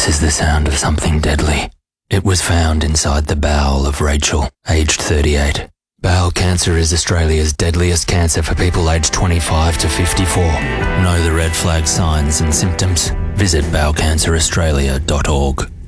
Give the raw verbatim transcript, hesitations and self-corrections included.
This is the sound of something deadly. It was found inside the bowel of Rachel, aged thirty-eight. Bowel cancer is Australia's deadliest cancer for people aged twenty-five to fifty-four. Know the red flag signs and symptoms? Visit bowel cancer australia dot org.